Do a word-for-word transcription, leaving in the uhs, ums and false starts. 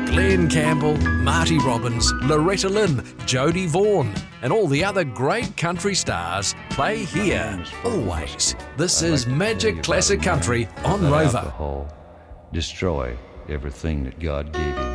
Glenn Campbell, Marty Robbins, Loretta Lynn, Jodie Vaughan, and all the other great country stars play here, always. This is Magic Classic Country on Rover. Alcohol destroy everything that God gave you.